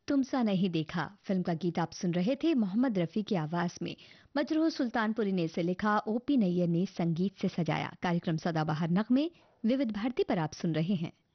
तुम सा नहीं देखा फिल्म का गीत आप सुन रहे थे मोहम्मद रफी की आवाज में। मजरूह सुल्तानपुरी ने इसे लिखा, ओपी नैयर ने संगीत से सजाया। कार्यक्रम सदाबहार नगमे विविध भारती पर आप सुन रहे हैं।